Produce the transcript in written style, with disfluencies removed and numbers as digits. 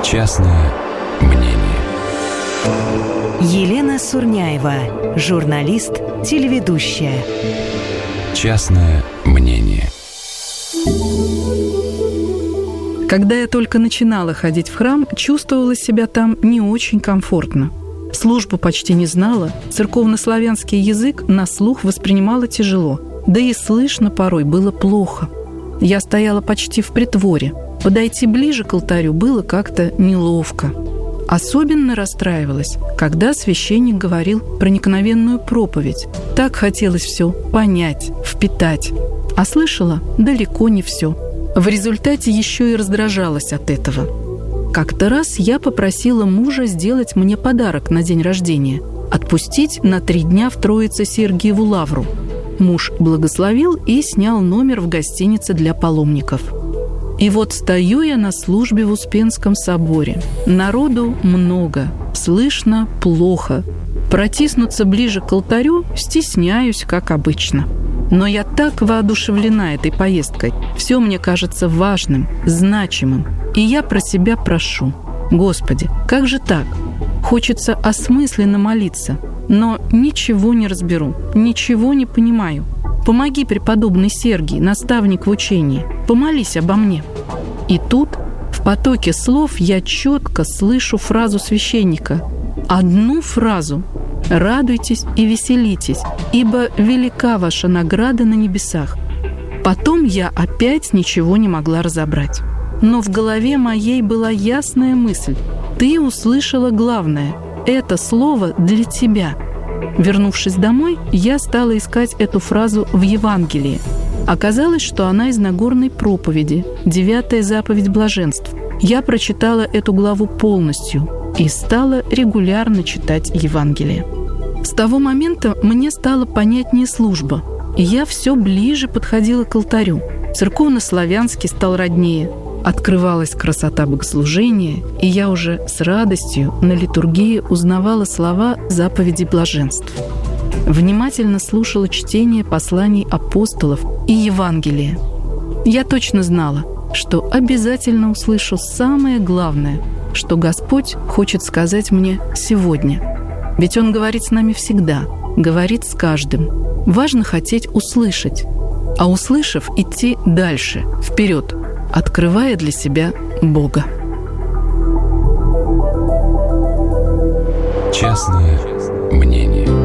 Частное мнение. Елена Сурняева, журналист, телеведущая. Частное мнение. Когда я только начинала ходить в храм, чувствовала себя там не очень комфортно. Службу почти не знала, церковнославянский язык на слух воспринимала тяжело, да и слышно порой было плохо. Я стояла почти в притворе. Подойти ближе к алтарю было как-то неловко. Особенно расстраивалась, когда священник говорил проникновенную проповедь. Так хотелось все понять, впитать. А слышала далеко не все. В результате еще и раздражалась от этого. Как-то раз я попросила мужа сделать мне подарок на день рождения – отпустить на 3 дня в Троице-Сергиеву лавру. Муж благословил и снял номер в гостинице для паломников. И вот стою я на службе в Успенском соборе. Народу много, слышно плохо. Протиснуться ближе к алтарю стесняюсь, как обычно. Но я так воодушевлена этой поездкой. Все мне кажется важным, значимым. И я про себя прошу: Господи, как же так? Хочется осмысленно молиться, но ничего не разберу, ничего не понимаю. Помоги, преподобный Сергий, наставник в учении, помолись обо мне. И тут, в потоке слов, я четко слышу фразу священника. Одну фразу: «Радуйтесь и веселитесь, ибо велика ваша награда на небесах». Потом я опять ничего не могла разобрать. Но в голове моей была ясная мысль: ты услышала главное. Это слово для тебя. Вернувшись домой, я стала искать эту фразу в Евангелии. Оказалось, что она из Нагорной проповеди, 9-я заповедь блаженств. Я прочитала эту главу полностью и стала регулярно читать Евангелие. С того момента мне стала понятнее служба, и я все ближе подходила к алтарю. Церковнославянский стал роднее. Открывалась красота богослужения, и я уже с радостью на литургии узнавала слова заповедей блаженств. Внимательно слушала чтение посланий апостолов и Евангелия. Я точно знала, что обязательно услышу самое главное, что Господь хочет сказать мне сегодня. Ведь Он говорит с нами всегда, говорит с каждым. Важно хотеть услышать, а услышав, идти дальше, вперед, открывая для себя Бога. Частное мнение.